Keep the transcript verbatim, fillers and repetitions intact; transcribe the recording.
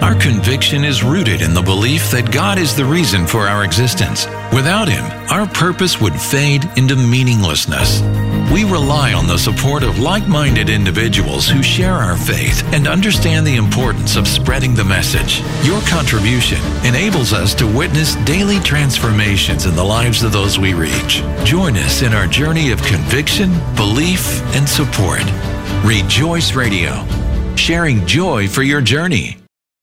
Our conviction is rooted in the belief that God is the reason for our existence. Without Him, our purpose would fade into meaninglessness. We rely on the support of like-minded individuals who share our faith and understand the importance of spreading the message. Your contribution enables us to witness daily transformations in the lives of those we reach. Join us in our journey of conviction, belief, and support. Rejoice Radio, sharing joy for your journey.